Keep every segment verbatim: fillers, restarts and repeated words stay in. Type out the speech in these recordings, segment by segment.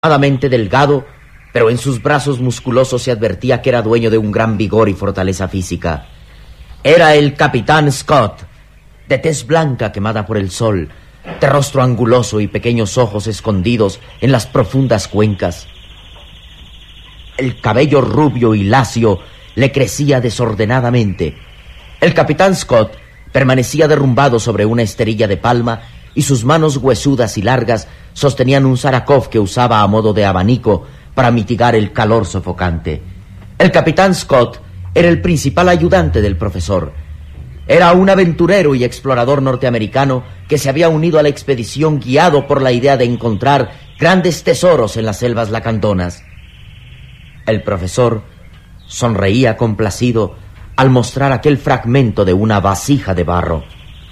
extremadamente delgado, pero en sus brazos musculosos se advertía que era dueño de un gran vigor y fortaleza física. Era el Capitán Scott, de tez blanca quemada por el sol, de rostro anguloso y pequeños ojos escondidos en las profundas cuencas. El cabello rubio y lacio le crecía desordenadamente. El Capitán Scott permanecía derrumbado sobre una esterilla de palma y sus manos huesudas y largas sostenían un Zarakov que usaba a modo de abanico para mitigar el calor sofocante. El Capitán Scott era el principal ayudante del profesor. Era un aventurero y explorador norteamericano que se había unido a la expedición guiado por la idea de encontrar grandes tesoros en las selvas lacandonas. El profesor sonreía complacido al mostrar aquel fragmento de una vasija de barro.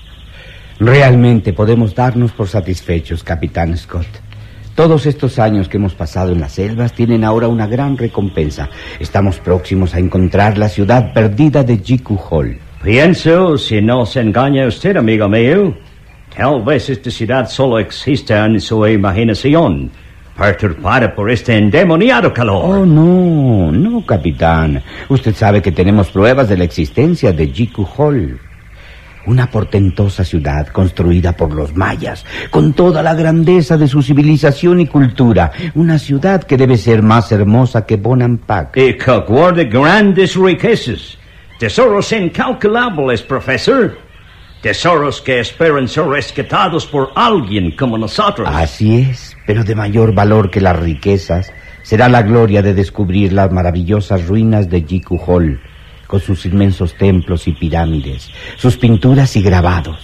Realmente podemos darnos por satisfechos, Capitán Scott. Todos estos años que hemos pasado en las selvas tienen ahora una gran recompensa. Estamos próximos a encontrar la ciudad perdida de Jiku Hall. Pienso, si no se engaña usted, amigo mío, tal vez esta ciudad solo exista en su imaginación, perturbada por este endemoniado calor. Oh, no, no, capitán. Usted sabe que tenemos pruebas de la existencia de Jiku Hall. Una portentosa ciudad construida por los mayas, con toda la grandeza de su civilización y cultura. Una ciudad que debe ser más hermosa que Bonampak. Y que guarda grandes riquezas. Tesoros incalculables, profesor. Tesoros que esperan ser rescatados por alguien como nosotros. Así es, pero de mayor valor que las riquezas será la gloria de descubrir las maravillosas ruinas de Jiku Hall, con sus inmensos templos y pirámides, sus pinturas y grabados.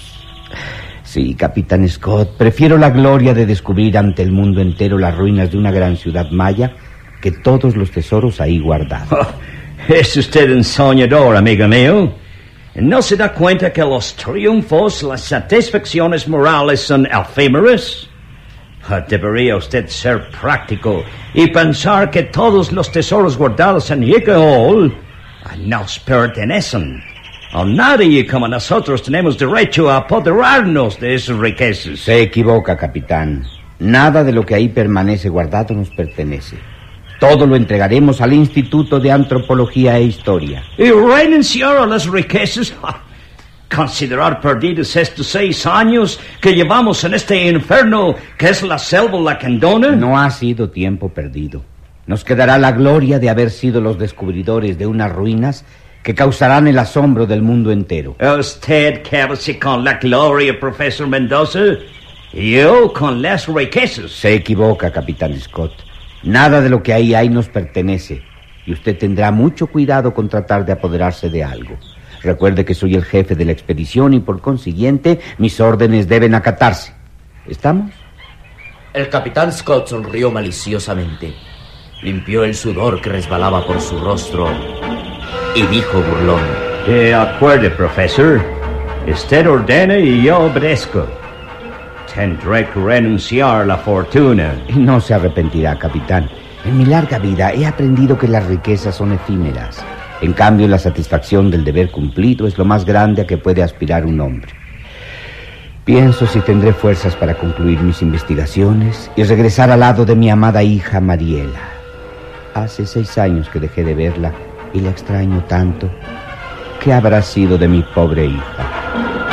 Sí, Capitán Scott, prefiero la gloria de descubrir ante el mundo entero las ruinas de una gran ciudad maya que todos los tesoros ahí guardados. Oh, es usted un soñador, amigo mío. ¿No se da cuenta que los triunfos, las satisfacciones morales son efímeras? Debería usted ser práctico y pensar que todos los tesoros guardados en Jiku Hall nos pertenecen. A nadie como nosotros tenemos derecho a apoderarnos de esas riquezas. Se equivoca, capitán. Nada de lo que ahí permanece guardado nos pertenece. Todo lo entregaremos al Instituto de Antropología e Historia. ¿Y renunciar a las riquezas? ¿Considerar perdidos estos seis años que llevamos en este infierno que es la selva lacandona? No ha sido tiempo perdido. Nos quedará la gloria de haber sido los descubridores de unas ruinas que causarán el asombro del mundo entero. Usted quédese con la gloria, profesor Mendoza. Yo con las riquezas. Se equivoca, Capitán Scott. Nada de lo que ahí hay nos pertenece. Y usted tendrá mucho cuidado con tratar de apoderarse de algo. Recuerde que soy el jefe de la expedición y por consiguiente mis órdenes deben acatarse. ¿Estamos? El Capitán Scott sonrió maliciosamente. Limpió el sudor que resbalaba por su rostro y dijo burlón: De acuerdo, profesor. Usted ordena y yo obedezco. Tendré que renunciar a la fortuna. No se arrepentirá, capitán. En mi larga vida he aprendido que las riquezas son efímeras. En cambio, la satisfacción del deber cumplido es lo más grande a que puede aspirar un hombre. Pienso si tendré fuerzas para concluir mis investigaciones y regresar al lado de mi amada hija Mariela. Hace seis años que dejé de verla y la extraño tanto. ¿Qué habrá sido de mi pobre hija?